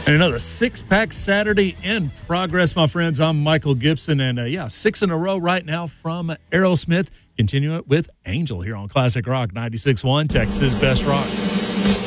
And another six-pack Saturday in progress, my friends. I'm Michael Gibson, and 6 in a row right now from Aerosmith. Continue it with Angel here on Classic Rock 96.1, Texas Best Rock.